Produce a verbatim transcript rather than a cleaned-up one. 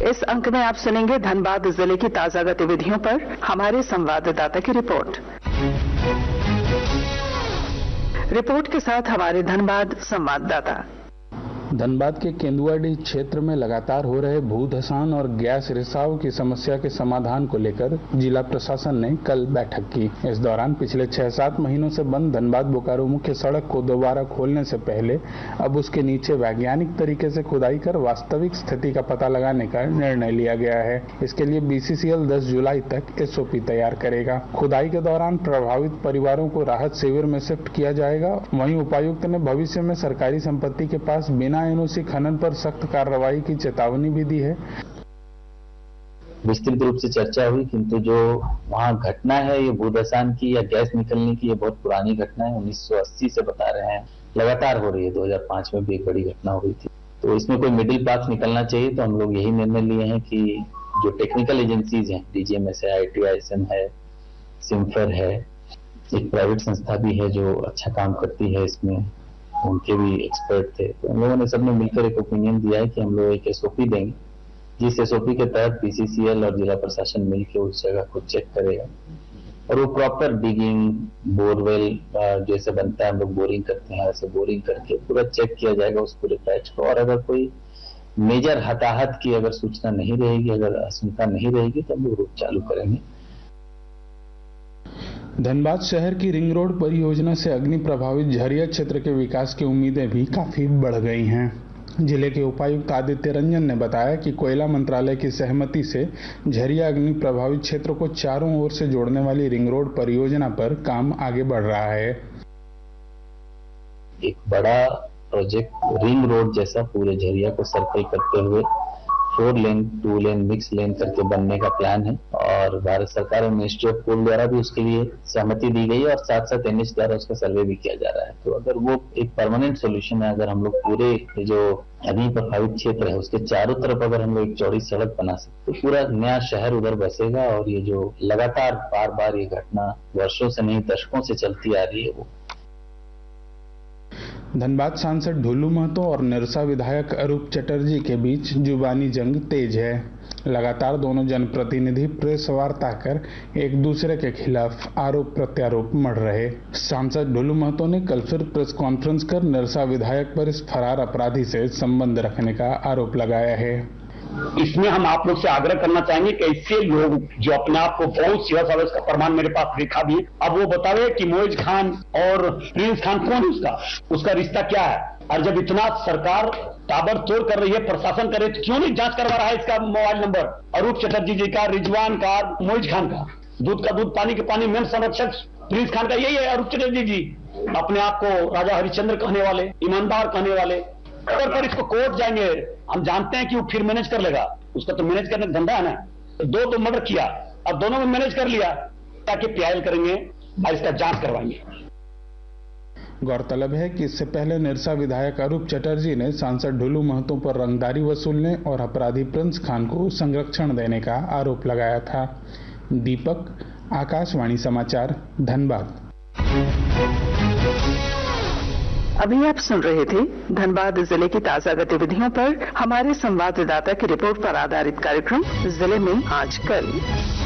इस अंक में आप सुनेंगे धनबाद जिले की ताजा गतिविधियों पर हमारे संवाददाता की रिपोर्ट। रिपोर्ट के साथ हमारे धनबाद संवाददाता। धनबाद के केंदुआडीह क्षेत्र में लगातार हो रहे भू धसान और गैस रिसाव की समस्या के समाधान को लेकर जिला प्रशासन ने कल बैठक की। इस दौरान पिछले छह सात महीनों से बंद धनबाद बोकारो मुख्य सड़क को दोबारा खोलने से पहले अब उसके नीचे वैज्ञानिक तरीके से खुदाई कर वास्तविक स्थिति का पता लगाने का निर्णय लिया गया है। इसके लिए बीसीसीएल दस जुलाई तक एसओपी तैयार करेगा। खुदाई के दौरान प्रभावित परिवारों को राहत शिविर में शिफ्ट किया जाएगा। वहीं उपायुक्त ने भविष्य में सरकारी संपत्ति के पास बिना एनओसी खनन पर सख्त कार्रवाई की चेतावनी भी दी है। विस्तृत रूप से चर्चा हुई, किंतु जो वहाँ घटना है ये भूधसान की या गैस निकलने की, ये बहुत पुरानी घटना है। उन्नीस सौ अस्सी से बता रहे हैं, लगातार हो रही है। दो हज़ार पाँच में भी एक बड़ी घटना हुई थी। तो इसमें कोई मिडिल पाथ निकलना चाहिए। तो हम लोग यही निर्णय लिए हैं कि जो टेक्निकल एजेंसीज हैं, डीजीएमएस है, आईटीआईएसएम है, सिम्फर है, एक प्राइवेट संस्था भी है जो अच्छा काम करती है, इसमें उनके भी एक्सपर्ट थे। तो हम लोगों ने सबने मिलकर एक ओपिनियन दिया है कि हम लोग एक एसओपी देंगे, जिस एसओपी के तहत बीसीसीएल और जिला प्रशासन मिलकर उस जगह को चेक करेगा और वो प्रॉपर डिगिंग, बोरवेल जैसे बनता है, हम लोग बोरिंग करते हैं, ऐसे बोरिंग करके पूरा चेक किया जाएगा उस पूरे पैच को। और अगर कोई मेजर हताहत की अगर सूचना नहीं रहेगी, अगर आशंका नहीं रहेगी, तो हम लोग रुक चालू करेंगे। धनबाद शहर की रिंग रोड परियोजना से अग्नि प्रभावित झरिया क्षेत्र के विकास की उम्मीदें भी काफी बढ़ गई हैं। जिले के उपायुक्त आदित्य रंजन ने बताया कि कोयला मंत्रालय की सहमति से झरिया अग्नि प्रभावित क्षेत्र को चारों ओर से जोड़ने वाली रिंग रोड परियोजना पर काम आगे बढ़ रहा है। एक बड़ा प्रोजेक्ट रिंग रोड जैसा पूरे झरिया को सर्कल करते हुए four lane, two lane, mix लेन करके बनने का प्लान है और भारत सरकार और मिनिस्ट्री ऑफ कोल द्वारा भी उसके लिए सहमति दी गई है और साथ साथ एनएच द्वारा उसका सर्वे भी किया जा रहा है। तो अगर वो एक परमानेंट सोल्यूशन है, अगर हम लोग पूरे जो अग्नि प्रभावित क्षेत्र है उसके चारों तरफ अगर हम लोग एक चौड़ी सड़क बना सकते तो पूरा नया शहर उधर बसेगा और ये जो लगातार बार बार ये घटना वर्षों से नहीं दशकों से चलती आ रही है वो। धनबाद सांसद ढुल्लू महतो और निरसा विधायक अरूप चटर्जी के बीच जुबानी जंग तेज है। लगातार दोनों जनप्रतिनिधि प्रेस वार्ता कर एक दूसरे के खिलाफ आरोप प्रत्यारोप मढ़ रहे। सांसद ढुल्लू महतो ने कल फिर प्रेस कॉन्फ्रेंस कर निरसा विधायक पर इस फरार अपराधी से संबंध रखने का आरोप लगाया है। इसमें हम आप लोग से आग्रह करना चाहेंगे कि ऐसे लोग जो अपने आप को बहुत सीरियस है, इसका प्रमाण मेरे पास देखा भी, अब वो बतावे कि मोइज खान और प्रिंस खान कौन है, उसका उसका रिश्ता क्या है। और जब इतना सरकार ताबड़तोड़ कर रही है, प्रशासन करे, तो क्यों नहीं जांच करवा रहा है इसका मोबाइल नंबर, अरूप चटर्जी जी का, रिजवान का, मोइज खान का। दूध का दूध, पानी के पानी, मेन संरक्षक प्रिंस खान का यही है, अरूप चटर्जी जी, अपने आप को राजा हरिश्चंद्र कहने वाले, ईमानदार कहने वाले। अगर पर इसको कोर्ट जाएंगे, हम जानते हैं कि वो फिर मैनेज कर लेगा, उसका तो मैनेज करने का धंधा है ना। दो तो मर्डर किया, अब दोनों में मैनेज कर लिया, ताकि पीआईएल करेंगे और इसका जांच करवाएंगे। गौरतलब है कि इससे पहले निरसा विधायक अरूप चटर्जी ने सांसद ढुल्लू महतो पर रंगदारी वसूलने और अपराधी प्रिंस खान को संरक्षण देने का आरोप लगाया था। दीपक, आकाशवाणी समाचार, धनबाद। अभी आप सुन रहे थे धनबाद जिले की ताजा गतिविधियों पर हमारे संवाददाता की रिपोर्ट पर आधारित कार्यक्रम जिले में आज कल।